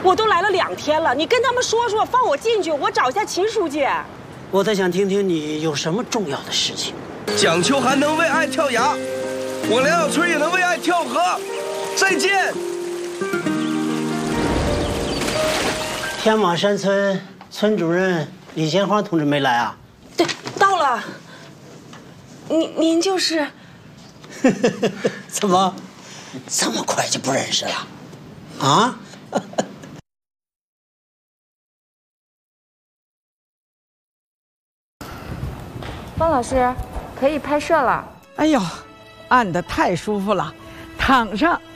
我都来了2天了，你跟他们说说，放我进去，我找一下秦书记。 我倒想听听你有什么重要的事情。 蒋秋寒能为爱跳崖，我梁小春也能为爱跳河。再见。 天马山村村主任李贤花同志没来啊？ 对，到了。您就是？ 怎么这么快就不认识了？啊？ 方老师，可以拍摄了。 哎呦，按得太舒服了，躺上